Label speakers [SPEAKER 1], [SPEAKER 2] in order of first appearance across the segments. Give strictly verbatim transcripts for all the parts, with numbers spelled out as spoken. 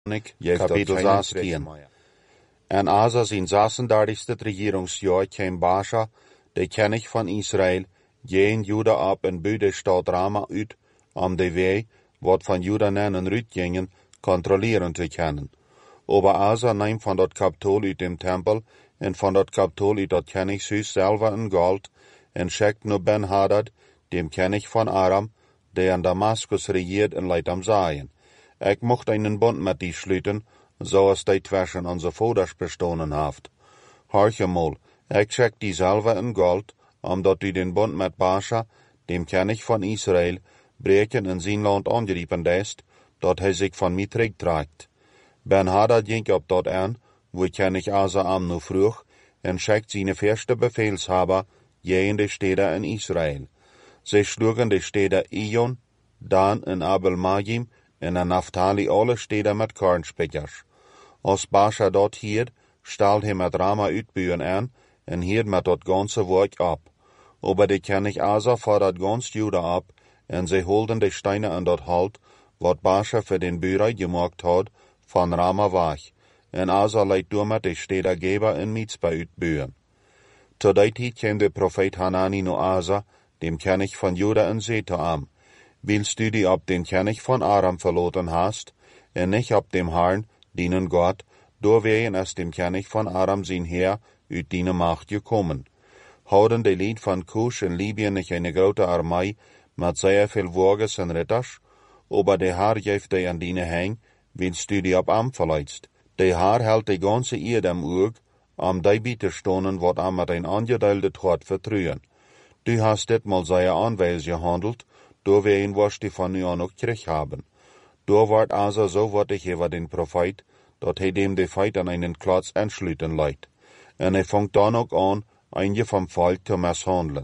[SPEAKER 1] Kapitel zestien. En Asa zijn zesendertigste regeringsjaar kwam Baasha, de koning van Israël, tegen Juda op en buw de stad Rama uit, om de wei, wat van Juda naar en uit gingen, controleren te kunnen. Ober Asa nam van dat kapitool uit dem tempel, en van dat kapitool uit dat koningshuis zilver en goud, en schikte naar Ben-Hadad, dem koning van Aram, die in Damascus regeert en leidt hem zeggen: Ik mocht einen bond met die sluiten, zoals die tussen onze vaders bestonen heeft. Hoorgemol, ik schik die zilver en goud, omdat u den bond met Baasha, dem koning van Israël, breken en zijn land aangrijpen deed, dat hij zich van mij terugtrekt. Ben-Hadad ging op dat aan, wo koning Asa am nu vroeg, en schikt zijn eerste bevelshaber tegen de steden in Israël. Zij sloegen de steden Ijon, Dan en Abel-Magim, en in Naphtali alle steden met kornspikkers. Als Baasha dat hield, stelde hij met Rama uitbuien aan, en hield met dat ganse werk op. Ober de koning Asa voor dat gans Juda op, en zij holden de stenen in dat halt, wat Baasha voor den buurij gemaakt had, van Rama weg. En Asa leidt door met de steden Geba en Mitzpa uitbuien. Tot die tijd kwam de profeet Hanani naar Asa, dem koning van Juda, en zei te hem: Willst du die op den koning van Aram verloten hast, en niet op dem Herrn, dienen God, doorwegen als dem koning van Aram zijn heer uit die macht gekomen? Houden de lied van Cush en Libië niet een grote armee, met zeer veel wagers en ritters? Ober de Heer geeft die aan die heen, willst du die op am verleidst? De Heer houdt de ganse eerd am oog, om die bij te stonen wat am met een aangedeelde troot vertrouwen. Du hast dit mal zeer aanwijs gehandeld, doorwegen was die van nu aan ook terug hebben. Door wordt Asa zo wattig over den profeet, dat hij dem de feit aan einen klats aansluiten leidt. En hij vangt dan ook aan, eindje van volk te mishandelen.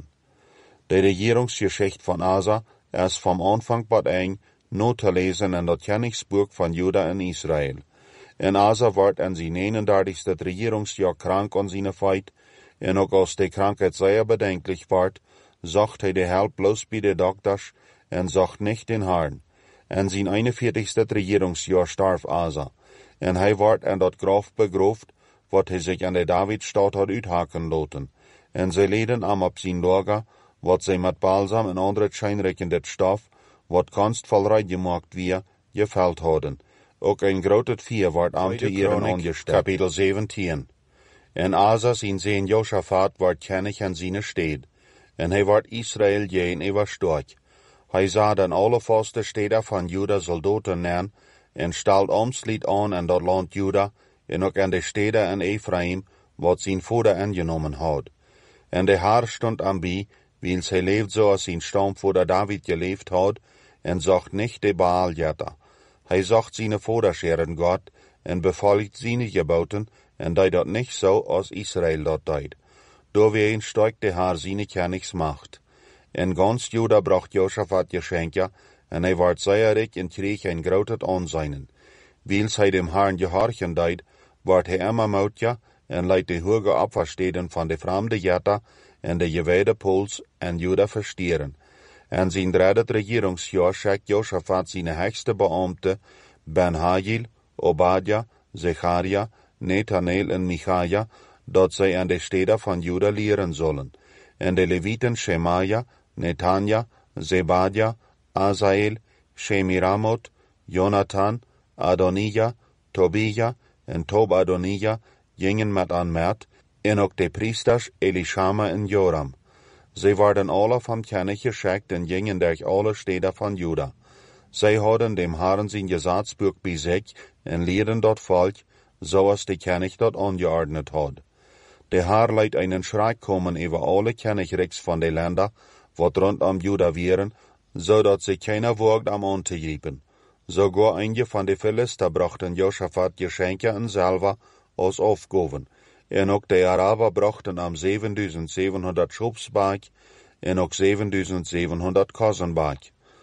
[SPEAKER 1] De regeringsgeschichte van Asa is van aanvang tot eind no te lezen in dat koningsboek van Juda en Israël. En Asa wordt in zijn eenendertigste regeringsjaar krank aan zijn feit, en ook als de krankheid zeer bedenkelijk wordt, zocht hij de help bloos bij de dokters en zocht niet den Herrn. En zijn eenenveertigste regeringsjaar starf Asa, en hij wordt in dat graf begroefd, wat hij zich aan de Davidstad had uithaken laten. En zij leden hem op zijn lager, wat zij met balsam en andere schijnrijkende stof, wat konstvolrij gemaakt weer, geveld hadden. Ook een groot vier wordt aan te ieren aangesteld. Kapitel zeventien. En Asa zijn zoon Josaphat wordt koning aan zijn stad, en hij wordt Israël gegenüber sterk. Hij zag dan alle vaste steden van Juda soldaten neer, en stelt omslied aan in dat land Juda, en ook in de steden in Ephraim, wat zijn vader aangenomen had. En de Heer stond aan bij, wils hij leeft zoals zijn stamvader David geleefd had, en zocht niet de Baaljetter. Hij zocht zijn vaders Heeren God, en bevolkt zijn geboten, en deed dat niet zo als Israël dat deed. Doorwegen steigt de Heer zijn koningsmacht. En gans Juda bracht Josaphat geschenken, en hij werd zeer rijk en kreeg een groot aanzien. Wils hij dem Herrn gehorchen deed, werd hij immer moutja, en leidt de hoge opversteden van de vreemde jetter en de gewijde Pools en Juda verstieren. En zijn derde regeringsjaar schikt Josaphat zijn hoogste beambte, Ben-Hagil, Obadja, Zecharia, Nethaneel en Michaja, dat zij aan de steden van Juda leren zullen. En de Levieten Shemaja, Netanja, Zebadja, Azael, Shemiramot, Jonathan, Adonija, Tobija en Tob-Adonija gingen met aan met, en ook de priesters Elishama en Joram. Zij werden alle van koning geschikt en gingen durch alle steden van Juda. Zij hadden dem Herrn zijn gezatsboek bij zich en leerden dat volk, zoals de koning dat aangeordnet had. De Heer leidt einen schrik komen over alle koninkrijks van de landen, wat rondom Juda waren, zodat ze keiner woogde om aan te grijpen. Sogar eentje van de Philister brachten Josaphat geschenken en zilver als afgaven. En ook de Araber brachten hem zevenduizend zevenhonderd schopsbaak en ook zevenduizend zevenhonderd kozenbaak.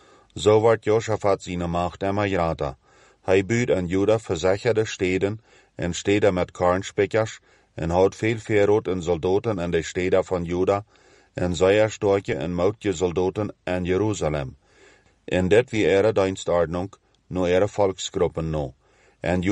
[SPEAKER 1] Zo werd Josaphat zijn macht immer groter. Hij buurt aan Juda verzekerde steden en steden met kornspikkers en had veel veerrood en soldaten in de steden van Juda en zeer sterke en machtige soldaten in Jeruzalem. En dit wie ihre dienstordnung, no ihre volksgroepen no. and